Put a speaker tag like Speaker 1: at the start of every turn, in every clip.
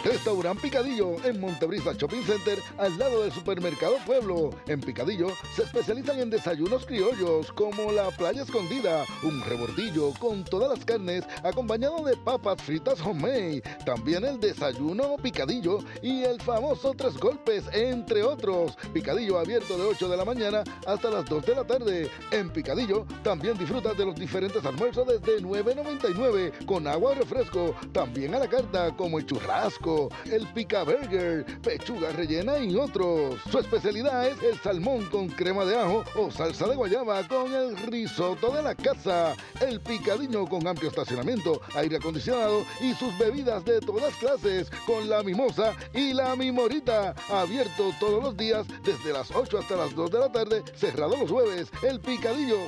Speaker 1: Restaurant Picadillo en Montebrisa Shopping Center, al lado del Supermercado Pueblo. En Picadillo se especializan en desayunos criollos como la playa escondida, un rebordillo con todas las carnes acompañado de papas fritas homemade. También el desayuno picadillo y el famoso tres golpes, entre otros. Picadillo abierto de 8 de la mañana hasta las 2 de la tarde. En Picadillo también disfrutas de los diferentes almuerzos desde $9.99 con agua o refresco. También a la carta como el churrasco, el pica burger, pechuga rellena y otros. Su especialidad es el salmón con crema de ajo o salsa de guayaba con el risotto de la casa. El Picadillo con amplio estacionamiento, aire acondicionado y sus bebidas de todas clases con la mimosa y la mimorita. Abierto todos los días desde las 8 hasta las 2 de la tarde, cerrado los jueves. El Picadillo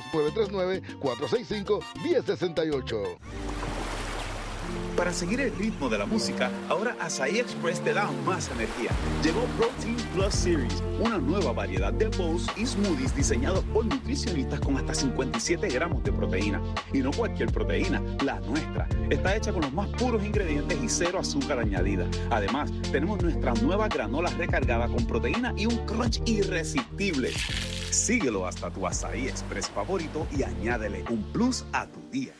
Speaker 1: 939-465-1068.
Speaker 2: Para seguir el ritmo de la música, ahora Asahi Express te da más energía. Llegó Protein Plus Series, una nueva variedad de bowls y smoothies diseñados por nutricionistas con hasta 57 gramos de proteína. Y no cualquier proteína, la nuestra. Está hecha con los más puros ingredientes y cero azúcar añadida. Además, tenemos nuestra nueva granola recargada con proteína y un crunch irresistible. Síguelo hasta tu Asahi Express favorito y añádele un plus a tu día.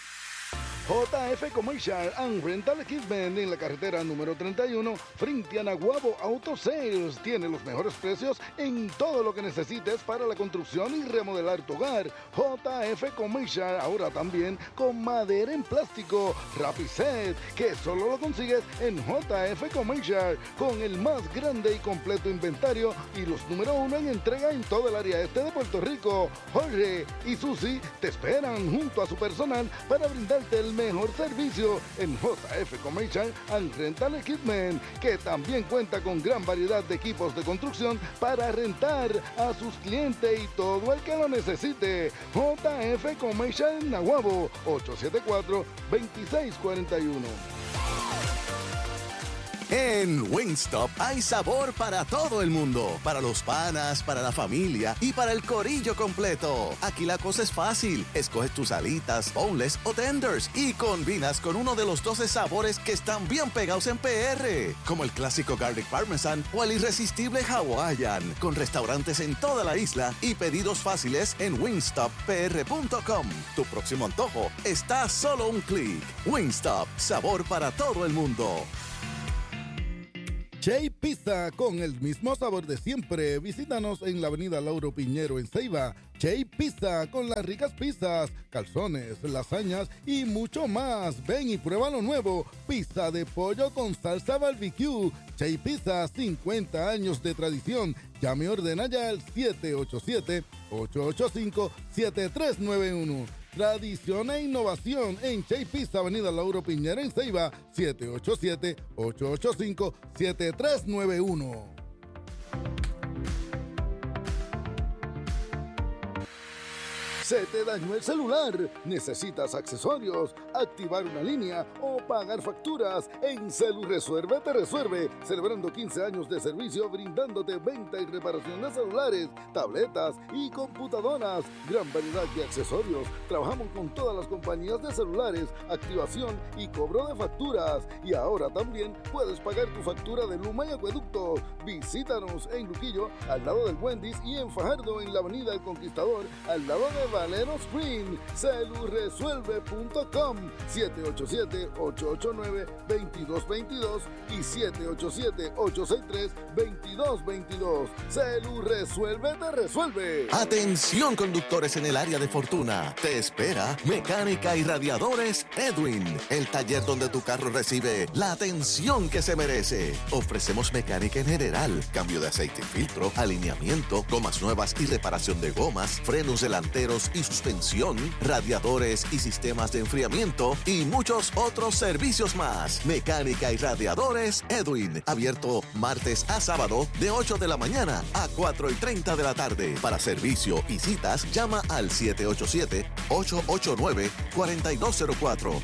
Speaker 1: JF Commercial and Rental Equipment en la carretera número 31 frente a Naguabo Auto Sales. Tiene los mejores precios en todo lo que necesites para la construcción y remodelar tu hogar. JF Commercial ahora también con madera en plástico Rapiset, que solo lo consigues en JF Commercial, con el más grande y completo inventario y los número 1 en entrega en todo el área este de Puerto Rico. Jorge y Susi te esperan junto a su personal para brindarte el mejor servicio en JF Commercial and Rental Equipment, que también cuenta con gran variedad de equipos de construcción para rentar a sus clientes y todo el que lo necesite. JF Commercial en Naguabo, 874-2641.
Speaker 3: En Wingstop hay sabor para todo el mundo, para los panas, para la familia y para el corillo completo. Aquí la cosa es fácil. Escoges tus alitas, boneless o tenders y combinas con uno de los 12 sabores que están bien pegados en PR, como el clásico Garlic Parmesan o el irresistible Hawaiian, con restaurantes en toda la isla y pedidos fáciles en wingstoppr.com. Tu próximo antojo está a solo un clic. Wingstop, sabor para todo el mundo.
Speaker 1: Che Pizza, con el mismo sabor de siempre. Visítanos en la avenida Lauro Piñero en Ceiba. Che Pizza, con las ricas pizzas, calzones, lasañas y mucho más. Ven y prueba lo nuevo. Pizza de pollo con salsa barbecue. Che Pizza, 50 años de tradición. Llame y ordena ya al 787-885-7391. Tradición e innovación en Che Pizza, avenida Lauro Piñera en Ceiba, 787-885-7391. ¿Se te dañó el celular? ¿Necesitas accesorios, activar una línea o pagar facturas? En CeluResuelve te resuelve, celebrando 15 años de servicio brindándote venta y reparación de celulares, tabletas y computadoras. Gran variedad de accesorios. Trabajamos con todas las compañías de celulares, activación y cobro de facturas. Y ahora también puedes pagar tu factura de Luma y Acueducto. Visítanos en Luquillo, al lado del Wendy's, y en Fajardo, en la avenida El Conquistador, al lado de Valero Spring. CeluResuelve.com, 787-889-2222 y 787-863-2222. CeluResuelve te resuelve.
Speaker 3: Atención, conductores en el área de Fortuna. Te espera Mecánica y Radiadores Edwin, el taller donde tu carro recibe la atención que se merece. Ofrecemos mecánica en general, cambio de aceite y filtro, alineamiento, gomas nuevas y reparación de gomas, frenos delanteros y suspensión, radiadores y sistemas de enfriamiento y muchos otros servicios más. Mecánica y Radiadores Edwin, abierto martes a sábado de 8 de la mañana a 4:30 de la tarde. Para servicio y citas, llama al 787-889-4204.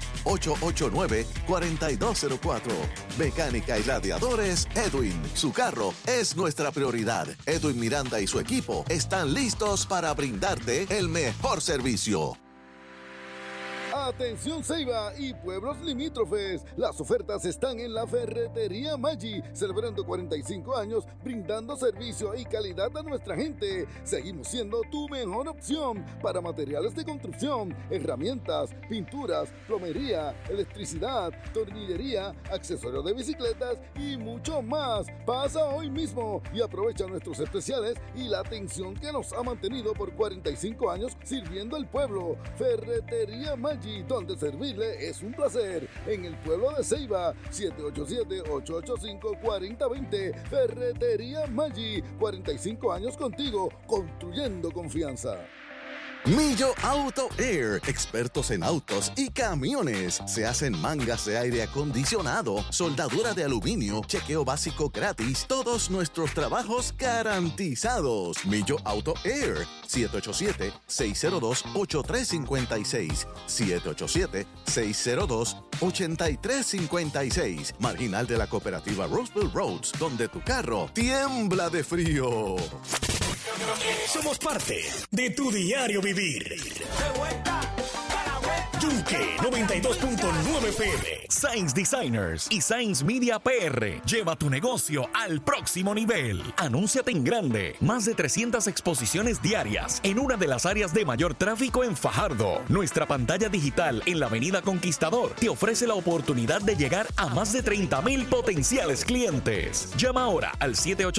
Speaker 3: 889-4204. Mecánica y Radiadores Edwin. Su carro es nuestra prioridad. Edwin Miranda y su equipo están listos para brindarte el mejor servicio.
Speaker 1: Atención Ceiba y pueblos limítrofes. Las ofertas están en la Ferretería Maggi, celebrando 45 años, brindando servicio y calidad a nuestra gente. Seguimos siendo tu mejor opción para materiales de construcción, herramientas, pinturas, plomería, electricidad, tornillería, accesorios de bicicletas y mucho más. Pasa hoy mismo y aprovecha nuestros especiales y la atención que nos ha mantenido por 45 años sirviendo al pueblo. Ferretería Maggi, donde servirle es un placer. En el pueblo de Ceiba, 787-885-4020. Ferretería Maggi, 45 años contigo, construyendo confianza.
Speaker 3: Millo Auto Air, expertos en autos y camiones. Se hacen mangas de aire acondicionado, soldadura de aluminio, chequeo básico gratis, todos nuestros trabajos garantizados. Millo Auto Air, 787-602-8356, 787-602-8356. Marginal de la cooperativa Roseville Roads, donde tu carro tiembla de frío.
Speaker 4: Somos parte de tu diario vivir. Yunque 92.9 FM. Sainz Designers y Sainz Media PR. Lleva tu negocio al próximo nivel. Anúnciate en grande. Más de 300 exposiciones diarias en una de las áreas de mayor tráfico en Fajardo. Nuestra pantalla digital en la Avenida Conquistador te ofrece la oportunidad de llegar a más de 30,000 potenciales clientes. Llama ahora al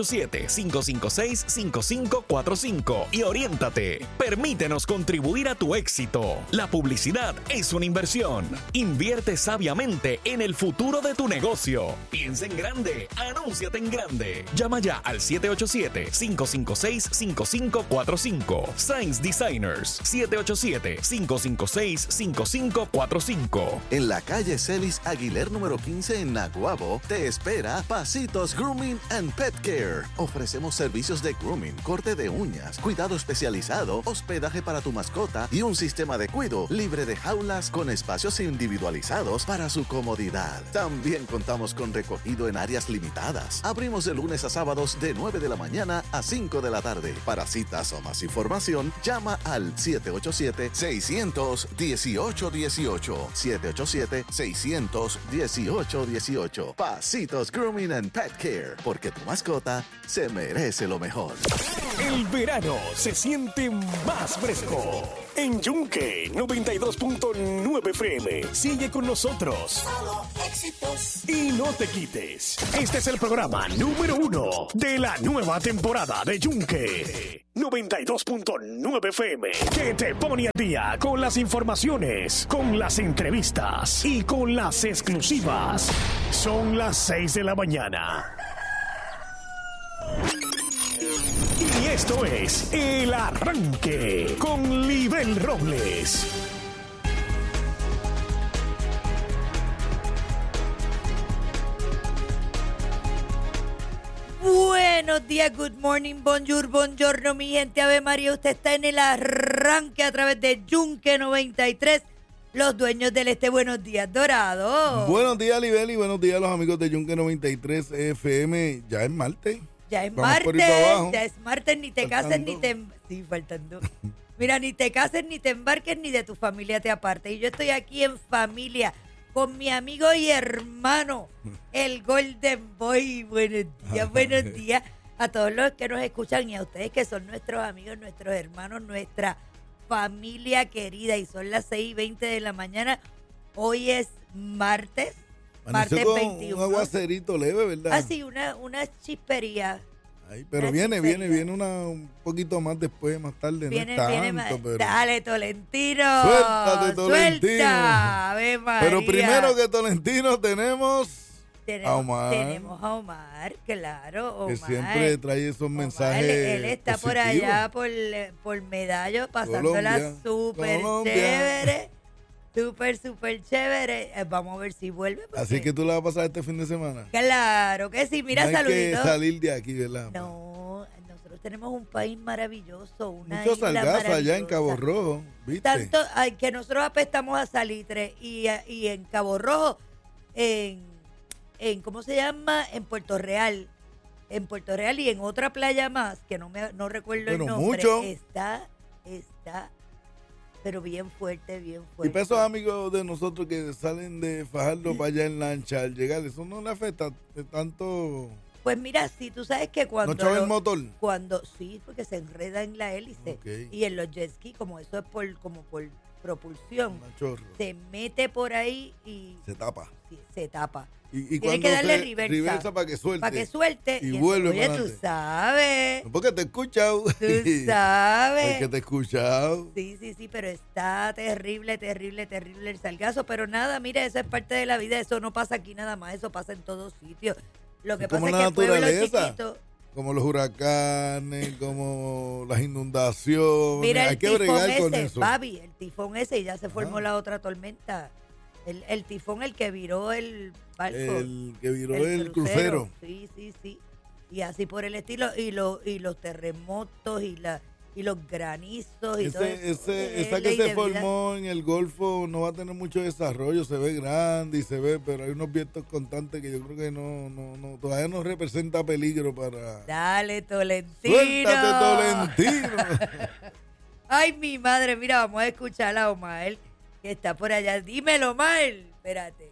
Speaker 4: 787-556-5545 y oriéntate. Permítenos contribuir a tu éxito. La publicidad es una inversión. Invierte sabiamente en el futuro de tu negocio. Piensa en grande. Anúnciate en grande. Llama ya al 787-556-5545. Sainz Designers, 787-556-5545.
Speaker 3: En la calle Celis Aguiler número 15 en Naguabo, te espera Pasitos Grooming and Pet Care. Ofrecemos servicios de grooming, corte de uñas, cuidado especializado, hospedaje para tu mascota y un sistema de cuido libre de jaulas con espacios individualizados para su comodidad. También contamos con recogido en áreas limitadas. Abrimos de lunes a sábados de 9 de la mañana a 5 de la tarde. Para citas o más información, llama al 787-600-1818. 787-600-1818. Pasitos Grooming and Pet Care, porque tu mascota se merece lo mejor.
Speaker 4: El verano se siente más fresco. En Yunque 92.9 FM. Sigue con nosotros. Solo éxitos. Y no te quites. Este es el programa número 1 de la nueva temporada de Yunque 92.9 FM. Que te pone al día con las informaciones, con las entrevistas y con las exclusivas. Son las 6 de la mañana. Y esto es El Arranque con Libel Robles.
Speaker 5: Buenos días, good morning, bonjour, buongiorno, mi gente, Ave María. Usted está en El Arranque a través de Yunque 93, los dueños del este. Buenos días, Dorado.
Speaker 1: Buenos días, Libel, y buenos días a los amigos de Yunque 93 FM. Ya es martes.
Speaker 5: Ya es
Speaker 1: Vamos
Speaker 5: martes,
Speaker 1: abajo.
Speaker 5: ya es martes, ni te cases ni te... Sí, faltando. Mira, ni te cases, ni te embarques, ni de tu familia te aparte. Y yo estoy aquí en familia con mi amigo y hermano, el Golden Boy. Buenos días a todos los que nos escuchan y a ustedes que son nuestros amigos, nuestros hermanos, nuestra familia querida. Y son las 6:20 de la mañana. Hoy es martes. Martes
Speaker 1: con
Speaker 5: 21.
Speaker 1: Un aguacerito leve, ¿verdad?
Speaker 5: Ah, sí, una chispería.
Speaker 1: Ay, pero viene un poquito más después, más tarde.
Speaker 5: Viene
Speaker 1: no es
Speaker 5: más.
Speaker 1: tanto, pero...
Speaker 5: Dale, Tolentino.
Speaker 1: Suéltate, Tolentino.
Speaker 5: Suelta, Ave María.
Speaker 1: Pero primero que Tolentino tenemos a Omar.
Speaker 5: Tenemos a Omar, claro, Omar.
Speaker 1: Que siempre trae esos mensajes
Speaker 5: Él está
Speaker 1: positivos.
Speaker 5: por allá, por Medallo, pasándola súper chévere. Súper chévere. Vamos a ver si vuelve.
Speaker 1: Así que tú la vas a pasar este fin de semana.
Speaker 5: Claro que sí. Mira,
Speaker 1: no hay
Speaker 5: saluditos.
Speaker 1: que salir de aquí, ¿verdad?
Speaker 5: No, nosotros tenemos un país maravilloso, una
Speaker 1: Mucho
Speaker 5: isla
Speaker 1: salgazo
Speaker 5: maravillosa.
Speaker 1: allá en Cabo Rojo, ¿viste?
Speaker 5: Tanto que nosotros apestamos a salitre y en Cabo Rojo, en ¿cómo se llama? En Puerto Real. En Puerto Real y en otra playa más, que no recuerdo el nombre.
Speaker 1: Mucho.
Speaker 5: Está pero bien fuerte, bien
Speaker 6: Y
Speaker 5: fuerte.
Speaker 6: para esos amigos de nosotros que salen de Fajardo para allá en lancha, al llegar, eso no le afecta de tanto.
Speaker 5: Pues mira, sí, tú sabes que
Speaker 6: ¿No chava el motor?
Speaker 5: sí, porque se enreda en la hélice.
Speaker 6: Ok.
Speaker 5: Y en los jet ski, como eso es como por propulsión,
Speaker 6: Una chorro.
Speaker 5: se mete por ahí y
Speaker 6: Se tapa.
Speaker 5: sí, se tapa.
Speaker 6: Y
Speaker 5: Tienes
Speaker 6: cuando
Speaker 5: que darle
Speaker 6: se
Speaker 5: reversa.
Speaker 6: para que suelte.
Speaker 5: Para que suelte.
Speaker 6: Y vuelve
Speaker 5: oye,
Speaker 6: para
Speaker 5: tú
Speaker 6: adelante.
Speaker 5: sabes.
Speaker 6: Porque te he escuchado.
Speaker 5: Tú sabes.
Speaker 6: Porque te he escuchado.
Speaker 5: Sí, pero está terrible, terrible, terrible el sargazo. Pero nada, mire, eso es parte de la vida. Eso no pasa aquí nada más. Eso pasa en todos sitios. Lo que
Speaker 6: Es como
Speaker 5: pasa es
Speaker 6: la
Speaker 5: que el pueblo
Speaker 6: naturaleza.
Speaker 5: chiquito...
Speaker 6: Como los huracanes, como las inundaciones.
Speaker 5: Mira
Speaker 6: Hay
Speaker 5: el
Speaker 6: que
Speaker 5: tifón
Speaker 6: bregar con
Speaker 5: ese,
Speaker 6: eso.
Speaker 5: Babi, el tifón ese, y ya se formó
Speaker 6: Ah.
Speaker 5: la otra tormenta. El tifón, el que viró el barco.
Speaker 6: El que viró el crucero.
Speaker 5: Sí. Y así por el estilo. Y los terremotos y los granizos y todo eso.
Speaker 6: Esa
Speaker 5: Es
Speaker 6: que
Speaker 5: ley
Speaker 6: se
Speaker 5: de vida.
Speaker 6: formó en el Golfo no va a tener mucho desarrollo, se ve grande y se ve, pero hay unos vientos constantes que yo creo que no todavía no representa peligro para...
Speaker 5: Dale, Tolentino.
Speaker 6: ¡Suéltate, Tolentino!
Speaker 5: Ay, mi madre, mira, vamos a escuchar a Omar, que está por allá. Dímelo, Omar. Espérate.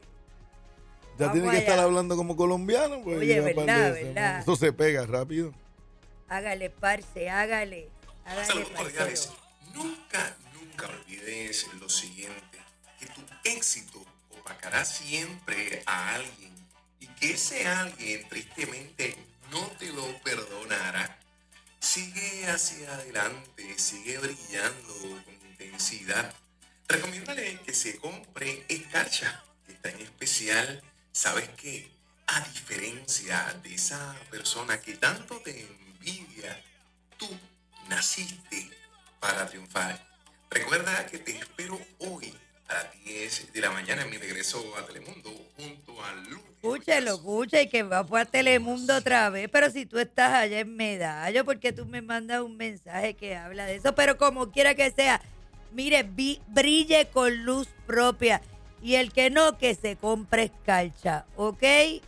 Speaker 6: Ya
Speaker 5: Vamos
Speaker 6: tiene que
Speaker 5: allá.
Speaker 6: estar hablando como colombiano. Pues
Speaker 5: Oye,
Speaker 6: ya
Speaker 5: verdad,
Speaker 6: par de
Speaker 5: verdad.
Speaker 6: eso se pega rápido.
Speaker 5: Hágale, parce, hágale.
Speaker 7: Saludos
Speaker 5: Hágale,
Speaker 7: cordiales.
Speaker 5: parcero.
Speaker 7: Nunca olvides lo siguiente, que tu éxito opacará siempre a alguien y que ese alguien tristemente no te lo perdonará. Sigue hacia adelante, sigue brillando con intensidad. Recomiéndale que se compre escarcha, que está en especial. ¿Sabes qué? A diferencia de esa persona que tanto te envidia, tú naciste para triunfar. Recuerda que te espero hoy a las 10 de la mañana en mi regreso a Telemundo junto a Luis.
Speaker 5: Escucha y que va para Telemundo otra vez. Pero si tú estás allá en Medallo, porque tú me mandas un mensaje que habla de eso. Pero como quiera que sea, mire, brille con luz propia. Y el que no, que se compre escarcha. ¿Ok?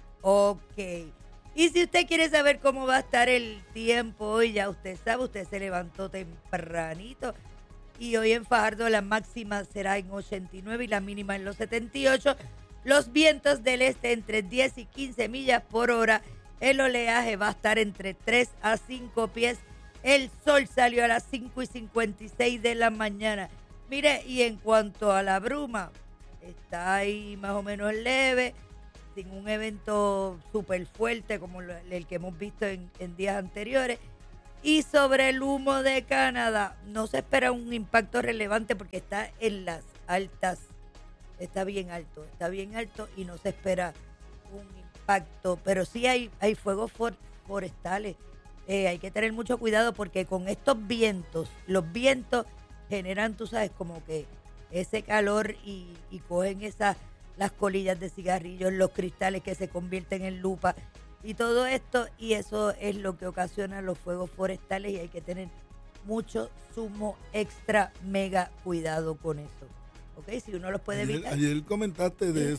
Speaker 5: Ok. Y si usted quiere saber cómo va a estar el tiempo hoy, ya usted sabe, usted se levantó tempranito. Y hoy en Fajardo la máxima será en 89 y la mínima en los 78. Los vientos del este entre 10 y 15 millas por hora. El oleaje va a estar entre 3 a 5 pies. El sol salió a las 5 y 56 de la mañana. Mire, y en cuanto a la bruma, está ahí más o menos leve, sin un evento súper fuerte como el que hemos visto en días anteriores. Y sobre el humo de Canadá, no se espera un impacto relevante porque está en las altas, está bien alto y no se espera un impacto, pero sí hay fuegos forestales. Hay que tener mucho cuidado porque con estos vientos, los vientos generan, tú sabes, como que ese calor y cogen las colillas de cigarrillos, los cristales que se convierten en lupa y todo esto, y eso es lo que ocasiona los fuegos forestales y hay que tener mucho, sumo, extra, mega cuidado con eso. ¿Ok? Si uno los puede evitar.
Speaker 6: Ayer comentaste de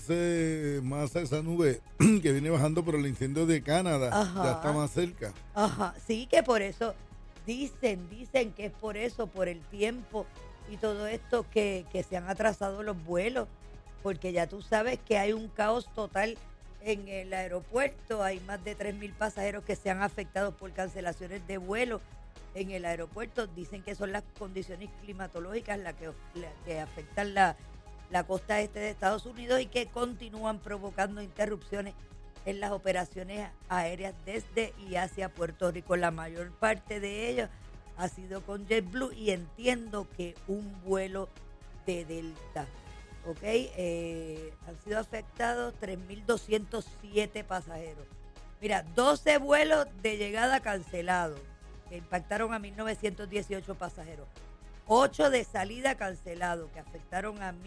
Speaker 6: esa nube que viene bajando por el incendio de Canadá.
Speaker 5: Ajá.
Speaker 6: Ya está más cerca.
Speaker 5: Ajá, sí, que por eso dicen que es por eso, por el tiempo y todo esto que se han atrasado los vuelos, porque ya tú sabes que hay un caos total en el aeropuerto. Hay más de 3,000 pasajeros que se han afectado por cancelaciones de vuelos en el aeropuerto. Dicen que son las condiciones climatológicas las que afectan la costa este de Estados Unidos y que continúan provocando interrupciones en las operaciones aéreas desde y hacia Puerto Rico. La mayor parte de ellos ha sido con JetBlue y entiendo que un vuelo de Delta. ¿Ok? Han sido afectados 3,207 pasajeros. Mira, 12 vuelos de llegada cancelados, que impactaron a 1,918 pasajeros. 8 de salida cancelados, que afectaron a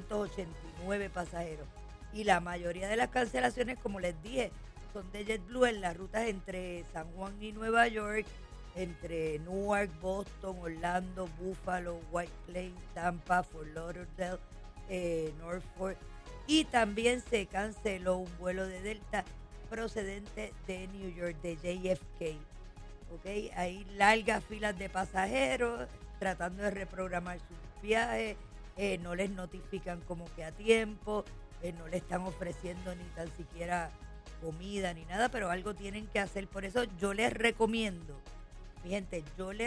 Speaker 5: 1,289 pasajeros. Y la mayoría de las cancelaciones, como les dije, son de JetBlue en las rutas entre San Juan y Nueva York, entre Newark, Boston, Orlando, Buffalo, White Plains, Tampa, Fort Lauderdale, Norfolk, y también se canceló un vuelo de Delta procedente de New York, de JFK. ¿Ok? Hay largas filas de pasajeros tratando de reprogramar viajes, no les notifican como que a tiempo, no le están ofreciendo ni tan siquiera comida ni nada, pero algo tienen que hacer. Por eso yo les recomiendo, mi gente,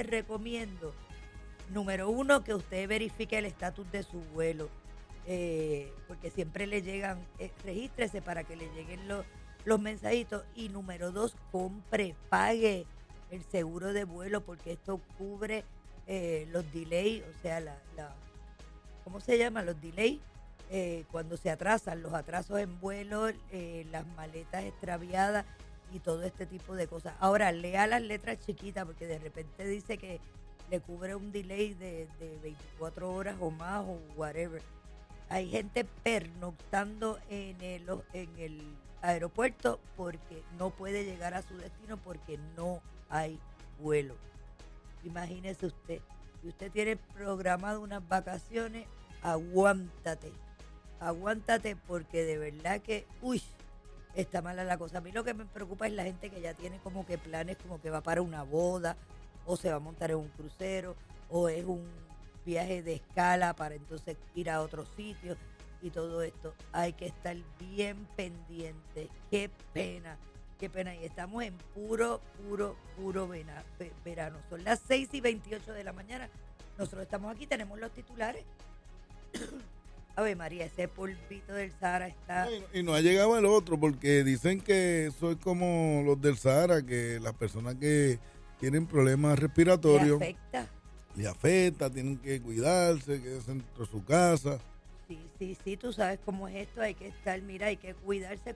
Speaker 5: número 1, que usted verifique el estatus de su vuelo, porque siempre le llegan, regístrese para que le lleguen los mensajitos. Y número 2, pague el seguro de vuelo, porque esto cubre los delays, o sea, ¿cómo se llama? Los delays, cuando se atrasan, los atrasos en vuelo, las maletas extraviadas y todo este tipo de cosas. Ahora, lea las letras chiquitas, porque de repente dice que le cubre un delay de 24 horas o más o whatever. Hay gente pernoctando en el aeropuerto porque no puede llegar a su destino porque no hay vuelo. Imagínese usted, si usted tiene programado unas vacaciones, aguántate porque de verdad que, está mala la cosa. A mí lo que me preocupa es la gente que ya tiene como que planes, como que va para una boda, o se va a montar en un crucero, o es un viaje de escala para entonces ir a otros sitios y todo esto. Hay que estar bien pendiente. Qué pena. Y estamos en puro verano. Son las 6:28 de la mañana. Nosotros estamos aquí, tenemos los titulares. Ave María, ese polvito del Sahara está...
Speaker 6: Y no ha llegado el otro, porque dicen que eso es como los del Sahara, que las personas que tienen problemas respiratorios... Le afecta, tienen que cuidarse, quedarse dentro de su casa.
Speaker 5: Sí, tú sabes cómo es esto, hay que estar, mira, hay que cuidarse.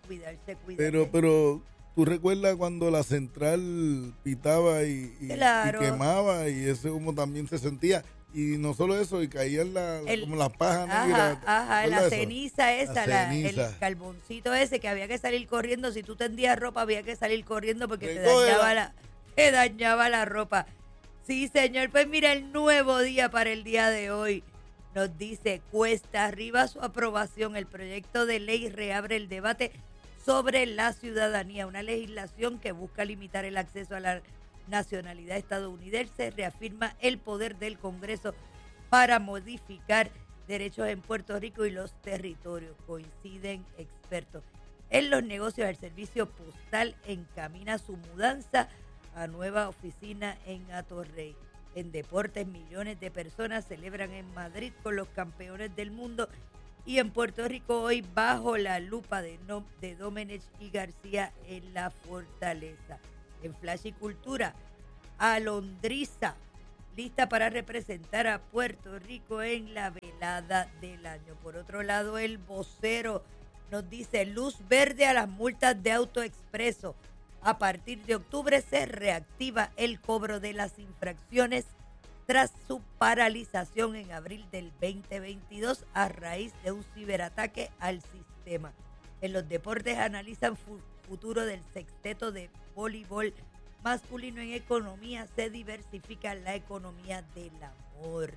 Speaker 6: Pero tú recuerdas cuando la central pitaba y quemaba, y ese humo también se sentía... Y no solo eso, y caían como las pajas negras.
Speaker 5: La ceniza esa, el carboncito ese que había que salir corriendo. Si tú tendías ropa, había que salir corriendo porque te dañaba la ropa. Sí, señor. Pues mira, el nuevo día para el día de hoy nos dice: cuesta arriba su aprobación. El proyecto de ley reabre el debate sobre la ciudadanía, una legislación que busca limitar el acceso a la nacionalidad estadounidense, reafirma el poder del Congreso para modificar derechos en Puerto Rico y los territorios. Coinciden expertos. En los negocios, el servicio postal encamina su mudanza a nueva oficina en Atorrey. En deportes, millones de personas celebran en Madrid con los campeones del mundo, y en Puerto Rico hoy bajo la lupa de Domenech y García en la Fortaleza. En Flash y Cultura, Alondriza, lista para representar a Puerto Rico en la velada del año. Por otro lado, el vocero nos dice: luz verde a las multas de AutoExpreso. A partir de octubre se reactiva el cobro de las infracciones tras su paralización en abril del 2022 a raíz de un ciberataque al sistema. En los deportes, analizan futuro del sexteto de voleibol masculino. En economía, se diversifica la economía del amor.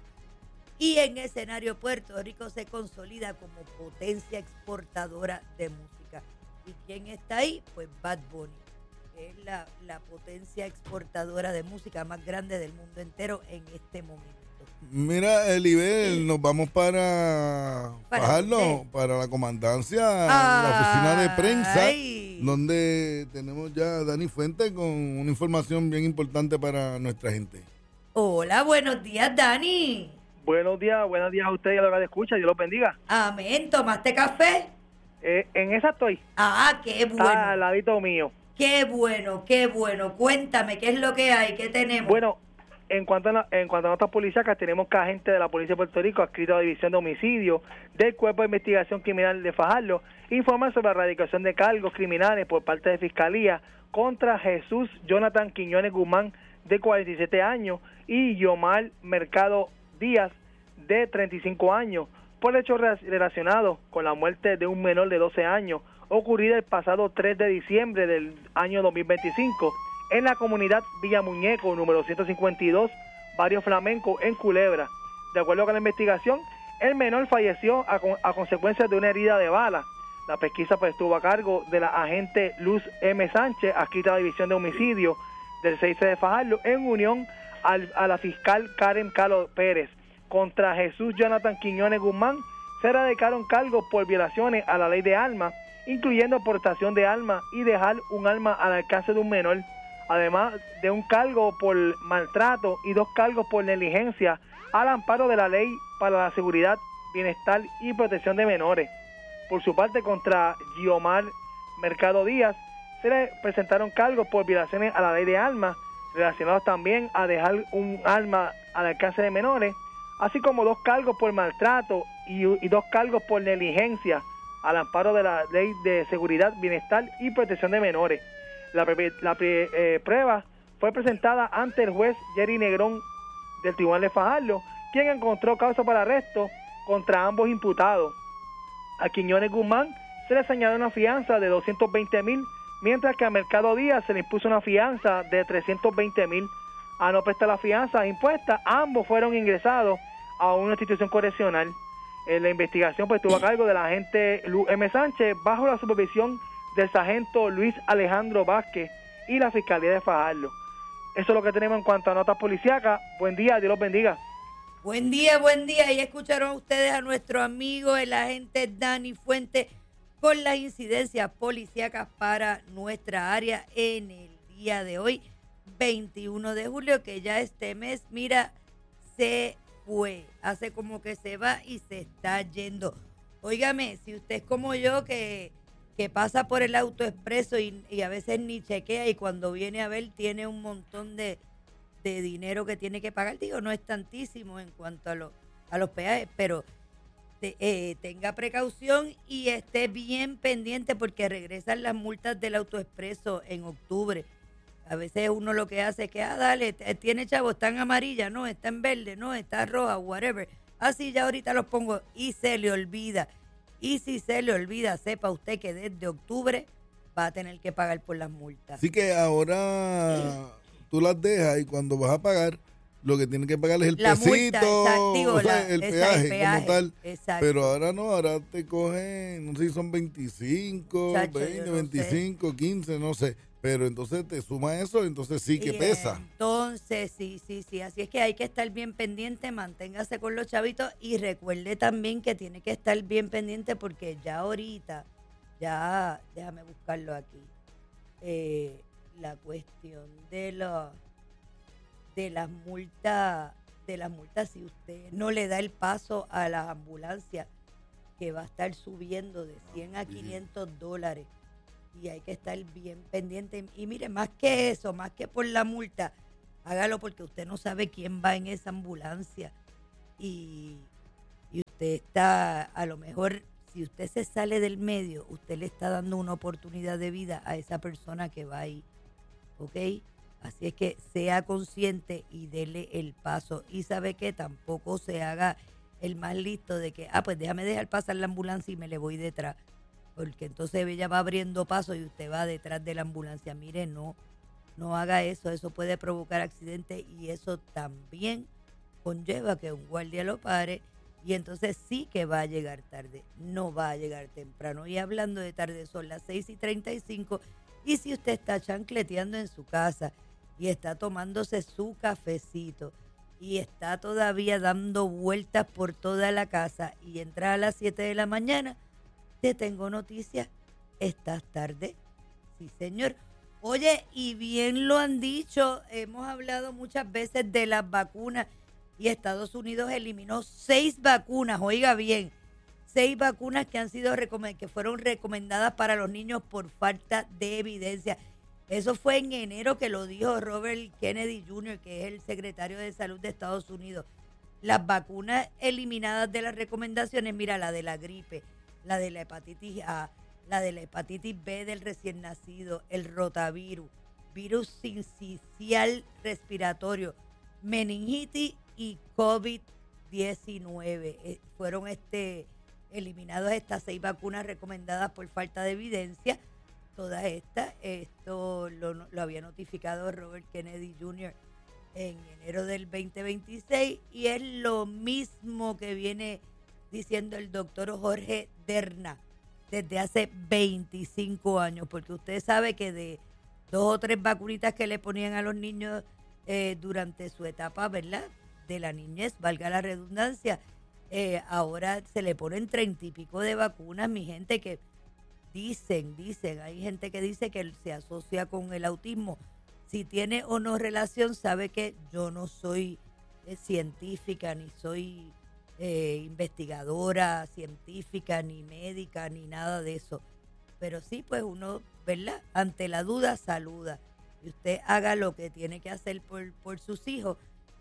Speaker 5: Y en escenario, Puerto Rico se consolida como potencia exportadora de música. ¿Y quién está ahí? Pues Bad Bunny, que es la potencia exportadora de música más grande del mundo entero en este momento.
Speaker 6: Mira, Elibel, nos vamos para Fajardo, para la comandancia, la oficina de prensa, donde tenemos ya a Dani Fuentes con una información bien importante para nuestra gente.
Speaker 5: Hola, buenos días, Dani.
Speaker 8: Buenos días a ustedes y a la hora de escucha. Dios los bendiga.
Speaker 5: Amén. ¿Tomaste café?
Speaker 8: En esa estoy.
Speaker 5: Qué bueno.
Speaker 8: Está al ladito mío.
Speaker 5: Qué bueno. Cuéntame, ¿qué es lo que hay? ¿Qué tenemos?
Speaker 8: Bueno, en cuanto a notas policíacas, tenemos que agentes de la Policía de Puerto Rico, adscritos a la División de Homicidio del Cuerpo de Investigación Criminal de Fajardo, informan sobre la erradicación de cargos criminales por parte de Fiscalía contra Jesús Jonathan Quiñones Guzmán, de 47 años, y Yomar Mercado Díaz, de 35 años, por hechos relacionados con la muerte de un menor de 12 años, ocurrida el pasado 3 de diciembre del año 2025, en la comunidad Villa Muñeco, número 152, Barrio Flamenco, en Culebra. De acuerdo con la investigación, el menor falleció a consecuencia de una herida de bala. La pesquisa pues estuvo a cargo de la agente Luz M. Sánchez, adscrita a la División de Homicidio del 6C de Fajardo, en unión a la fiscal Karen Calo Pérez. contra Jesús Jonathan Quiñones Guzmán se radicaron cargos por violaciones a la ley de armas, incluyendo portación de armas y dejar un arma al alcance de un menor, además de un cargo por maltrato y 2 cargos por negligencia al amparo de la ley para la seguridad, bienestar y protección de menores. Por su parte, contra Giomar Mercado Díaz se le presentaron cargos por violaciones a la ley de armas, relacionados también a dejar un arma al alcance de menores, así como 2 cargos por maltrato y 2 cargos por negligencia al amparo de la ley de seguridad, bienestar y protección de menores. La prueba fue presentada ante el juez Jerry Negrón del Tribunal de Fajardo, quien encontró causa para arresto contra ambos imputados. A Quiñones Guzmán se le señaló una fianza de $220,000, mientras que a Mercado Díaz se le impuso una fianza de $320,000. A no prestar la fianza impuesta, ambos fueron ingresados a una institución correccional. La investigación pues estuvo a cargo del agente Luz M. Sánchez bajo la supervisión del sargento Luis Alejandro Vázquez y la Fiscalía de Fajardo. Eso es lo que tenemos en cuanto a notas policíacas. Buen día, Dios los bendiga.
Speaker 5: Buen día, buen día. Y escucharon ustedes a nuestro amigo, el agente Dani Fuentes, con las incidencias policíacas para nuestra área en el día de hoy, 21 de julio, que ya este mes, mira, se fue. Hace como que se va y se está yendo. Óigame, si usted es como yo, que pasa por el autoexpreso y a veces ni chequea y cuando viene a ver tiene un montón de dinero que tiene que pagar, digo, no es tantísimo en cuanto a los peajes, pero tenga precaución y esté bien pendiente porque regresan las multas del autoexpreso en octubre. A veces uno lo que hace es que, dale, tiene chavo, está en amarilla, no, está en verde, no, está roja, whatever. Así ya ahorita los pongo y se le olvida. Y si se le olvida, sepa usted que desde octubre va a tener que pagar por las multas.
Speaker 6: Así que ahora tú las dejas y cuando vas a pagar, lo que tienes que pagar es el
Speaker 5: la
Speaker 6: pesito,
Speaker 5: multa,
Speaker 6: el peaje como tal.
Speaker 5: Exacto.
Speaker 6: Pero ahora no, ahora te cogen, no sé si son 25,
Speaker 5: Chacho,
Speaker 6: 20,
Speaker 5: no
Speaker 6: 25, 15, no sé. Pero entonces te suma eso, entonces sí que pesa.
Speaker 5: Entonces, sí. Así es que hay que estar bien pendiente, manténgase con los chavitos y recuerde también que tiene que estar bien pendiente porque ya ahorita, déjame buscarlo aquí, la cuestión de las multas, si usted no le da el paso a las ambulancias, que va a estar subiendo de $100 a $500. Y hay que estar bien pendiente. Y mire, más que eso, más que por la multa, hágalo porque usted no sabe quién va en esa ambulancia. Y usted está, a lo mejor, si usted se sale del medio, usted le está dando una oportunidad de vida a esa persona que va ahí. ¿Ok? Así es que sea consciente y dele el paso. Y sabe que tampoco se haga el más listo de que, pues déjame dejar pasar la ambulancia y me le voy detrás. Porque entonces ella va abriendo paso y usted va detrás de la ambulancia. Mire, no haga eso. Eso puede provocar accidentes y eso también conlleva que un guardia lo pare y entonces sí que va a llegar tarde. No va a llegar temprano. Y hablando de tarde, son las 6:35 y si usted está chancleteando en su casa y está tomándose su cafecito y está todavía dando vueltas por toda la casa y entra a las 7 de la mañana, te tengo noticias, estás tarde. Sí, señor. Oye, y bien lo han dicho, hemos hablado muchas veces de las vacunas y Estados Unidos eliminó 6 vacunas, oiga bien, 6 vacunas que fueron recomendadas para los niños por falta de evidencia. Eso fue en enero que lo dijo Robert Kennedy Jr., que es el secretario de Salud de Estados Unidos. Las vacunas eliminadas de las recomendaciones, mira, la de la gripe, la de la hepatitis A, la de la hepatitis B del recién nacido, el rotavirus, virus sincicial respiratorio, meningitis y COVID-19. Fueron eliminadas estas 6 vacunas recomendadas por falta de evidencia. Todas estas, esto lo había notificado Robert Kennedy Jr. en enero del 2026 y es lo mismo que viene diciendo el doctor Jorge Derna desde hace 25 años, porque usted sabe que de 2 o 3 vacunitas que le ponían a los niños durante su etapa, ¿verdad?, desde la niñez, valga la redundancia. Ahora se le ponen 30 y pico de vacunas, mi gente, que dicen, hay gente que dice que se asocia con el autismo. Si tiene o no relación, sabe que yo no soy científica, ni soy investigadora científica, ni médica, ni nada de eso. Pero sí, pues uno, ¿verdad? Ante la duda, saluda. Y usted haga lo que tiene que hacer por sus hijos,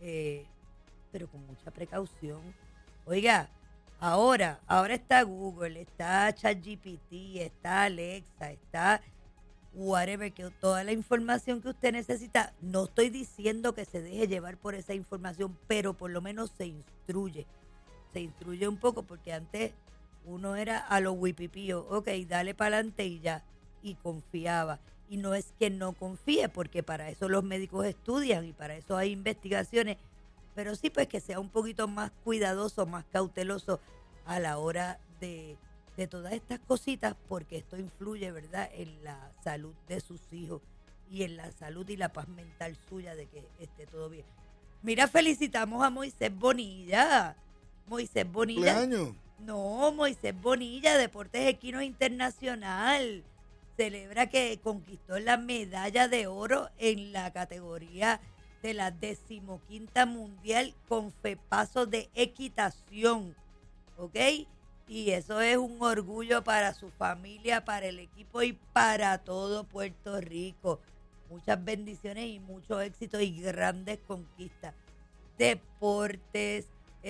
Speaker 5: pero con mucha precaución. Oiga, ahora está Google, está ChatGPT, está Alexa, está whatever, que toda la información que usted necesita. No estoy diciendo que se deje llevar por esa información, pero por lo menos se instruye un poco, porque antes uno era a lo huipipío, ok, dale para adelante y ya, y confiaba. Y no es que no confíe, porque para eso los médicos estudian y para eso hay investigaciones, pero sí, pues que sea un poquito más cuidadoso, más cauteloso a la hora de todas estas cositas, porque esto influye, ¿verdad?, en la salud de sus hijos y en la salud y la paz mental suya, de que esté todo bien. Mira, felicitamos a Moisés Bonilla. Moisés Bonilla.
Speaker 6: ¿Cumpleaños?
Speaker 5: No, Moisés Bonilla, Deportes Equinos Internacional. Celebra que conquistó la medalla de oro en la categoría de la 15ª Mundial con FEPASO de equitación, ¿ok? Y eso es un orgullo para su familia, para el equipo y para todo Puerto Rico. Muchas bendiciones y mucho éxito y grandes conquistas. Deportes,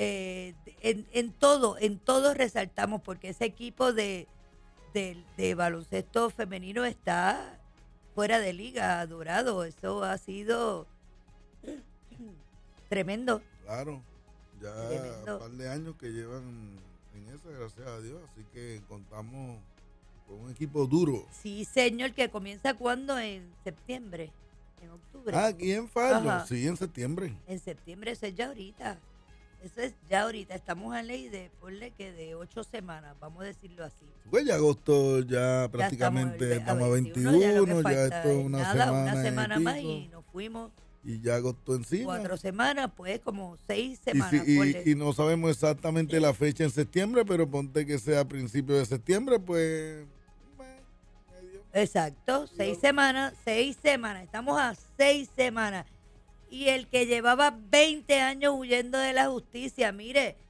Speaker 5: en todo resaltamos, porque ese equipo de baloncesto femenino está fuera de liga, Dorado. Eso ha sido tremendo.
Speaker 6: Claro, ya un par de años que llevan en eso, gracias a Dios, así que contamos con un equipo duro.
Speaker 5: Sí, señor, que comienza ¿cuándo? En septiembre, en octubre.
Speaker 6: Aquí en Farlo, sí, en septiembre.
Speaker 5: En septiembre, eso es ya ahorita. Estamos en ley de, ponle que de 8 semanas, vamos a decirlo así.
Speaker 6: Pues ya agosto, ya prácticamente estamos a 21, ya esto es
Speaker 5: una semana más y nos fuimos.
Speaker 6: Y ya agosto encima.
Speaker 5: 4 semanas, pues como 6 semanas.
Speaker 6: Y no sabemos exactamente la fecha en septiembre, pero ponte que sea a principios de septiembre, pues...
Speaker 5: Exacto, 6 semanas. Estamos a 6 semanas. Y el que llevaba 20 años huyendo de la justicia, mire,